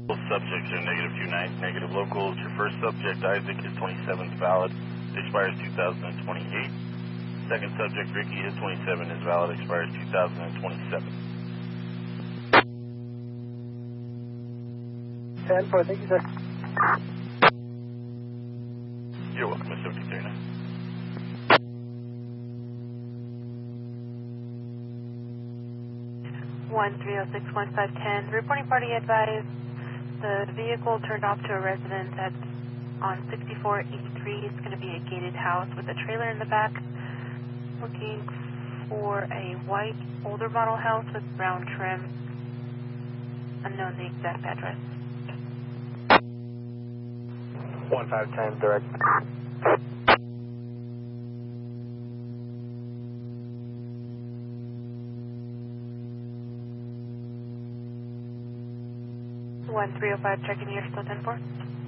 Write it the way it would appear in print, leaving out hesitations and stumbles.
Both subjects are -29, negative locals. Your first subject, Isaac, his 27th valid, expires 2028. Second subject, Ricky, his 27 is valid, expires 2027. 10-4, thank you, sir. You're welcome, Miss 73. 1306110, reporting party advised. The vehicle turned off to a residence that's on 6483. It's going to be a gated house with a trailer in the back. Looking for a white, older model house with brown trim. Unknown the exact address. 1510, direct. One 305, checking here, still 10-4.